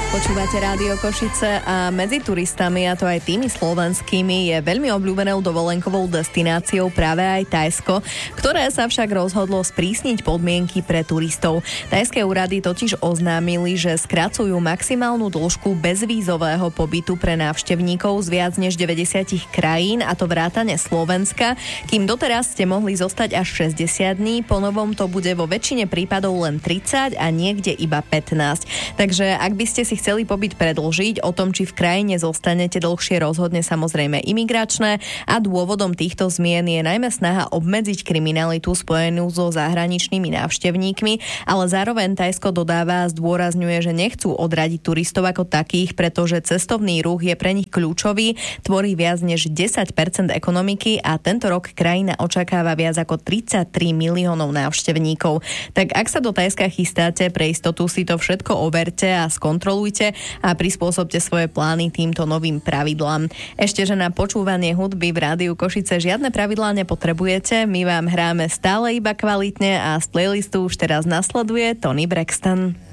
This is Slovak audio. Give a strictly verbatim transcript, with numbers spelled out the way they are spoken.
Počúvate Rádio Košice a medzi turistami, a to aj tými slovenskými, je veľmi obľúbenou dovolenkovou destináciou práve aj Thajsko, ktoré sa však rozhodlo sprísniť podmienky pre turistov. Thajské úrady totiž oznámili, že skracujú maximálnu dĺžku bezvízového pobytu pre návštevníkov z viac než deväťdesiat krajín, a to vrátane Slovenska. Kým doteraz ste mohli zostať až šesťdesiat dní, po novom to bude vo väčšine prípadov len tridsať a niekde iba pätnásť. Takže ak by ste si chceli pobyt predĺžiť, o tom, či v krajine zostanete dlhšie, rozhodne samozrejme imigračné, a dôvodom týchto zmien je najmä snaha obmedziť kriminalitu spojenú so zahraničnými návštevníkmi, ale zároveň Thajsko dodáva a zdôrazňuje, že nechcú odradiť turistov ako takých, pretože cestovný ruch je pre nich kľúčový, tvorí viac než desať percent ekonomiky a tento rok krajina očakáva viac ako tridsaťtri miliónov návštevníkov. Tak ak sa do Thajska chystáte, pre istotu si to všetko overte a skontrolujte a prispôsobte svoje plány týmto novým pravidlám. Ešte, že na počúvanie hudby v Rádiu Košice žiadne pravidlá nepotrebujete, my vám hráme stále iba kvalitne a z playlistu už teraz nasleduje Toni Braxton.